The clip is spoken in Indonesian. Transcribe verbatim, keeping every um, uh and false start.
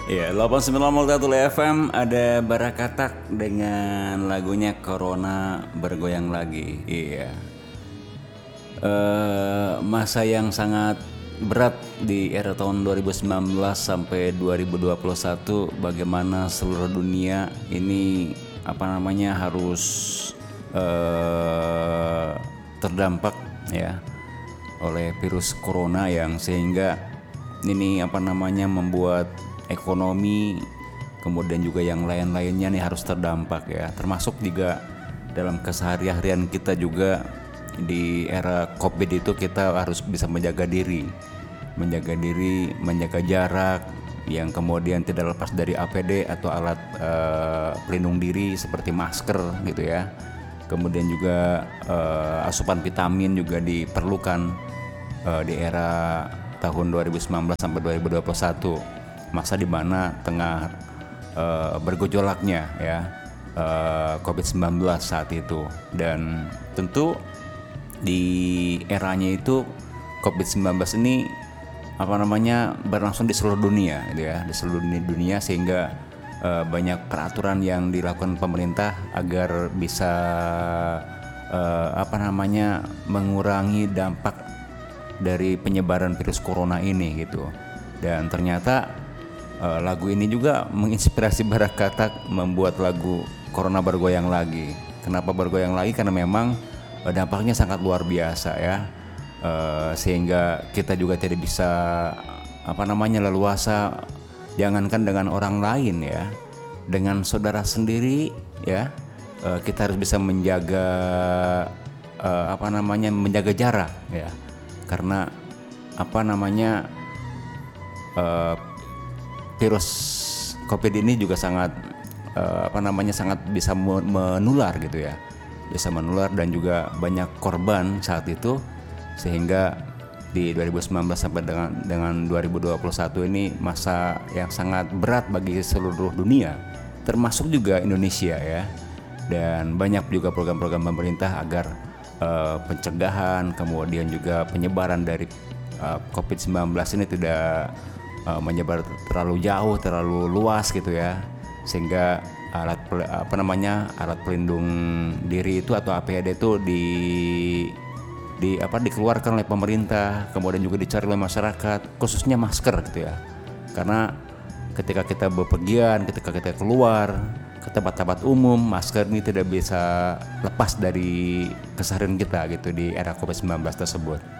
Iya, delapan puluh sembilan koma satu F M ada Barakatak dengan lagunya Corona bergoyang lagi. Iya. Eh, masa yang sangat berat di era tahun dua ribu sembilan belas sampai dua ribu dua puluh satu, bagaimana seluruh dunia ini apa namanya harus eh, terdampak ya oleh virus corona, yang sehingga ini apa namanya membuat ekonomi kemudian juga yang lain-lainnya nih harus terdampak ya, termasuk juga dalam keseharian kita juga. Di era COVID itu kita harus bisa menjaga diri menjaga diri menjaga jarak, yang kemudian tidak lepas dari A P D atau alat uh, pelindung diri seperti masker gitu ya. Kemudian juga uh, asupan vitamin juga diperlukan uh, di era tahun dua ribu sembilan belas sampai dua ribu dua puluh satu, masa di mana tengah uh, bergejolaknya ya uh, covid sembilan belas saat itu. Dan tentu di eranya itu covid sembilan belas ini apa namanya berlangsung di seluruh dunia gitu ya, di seluruh dunia, dunia sehingga uh, banyak peraturan yang dilakukan pemerintah agar bisa uh, apa namanya mengurangi dampak dari penyebaran virus corona ini gitu. Dan ternyata uh, lagu ini juga menginspirasi Barakatak membuat lagu Corona Bergoyang Lagi. Kenapa bergoyang lagi? Karena memang uh, dampaknya sangat luar biasa ya. Uh, sehingga kita juga tidak bisa apa namanya leluasa, jangankan dengan orang lain ya, dengan saudara sendiri ya, uh, kita harus bisa menjaga uh, apa namanya menjaga jarak ya, karena apa namanya uh, virus COVID ini juga sangat uh, apa namanya sangat bisa menular gitu ya, bisa menular dan juga banyak korban saat itu. Sehingga di dua ribu sembilan belas sampai dengan dengan dua ribu dua puluh satu ini masa yang sangat berat bagi seluruh dunia, termasuk juga Indonesia ya. Dan banyak juga program-program pemerintah agar uh, pencegahan kemudian juga penyebaran dari uh, covid sembilan belas ini tidak uh, menyebar terlalu jauh, terlalu luas gitu ya. Sehingga alat apa namanya alat pelindung diri itu atau A P D itu di di apa dikeluarkan oleh pemerintah, kemudian juga dicari oleh masyarakat, khususnya masker gitu ya. Karena ketika kita bepergian, ketika kita keluar ke tempat-tempat umum, masker ini tidak bisa lepas dari keseharian kita gitu di era covid sembilan belas tersebut.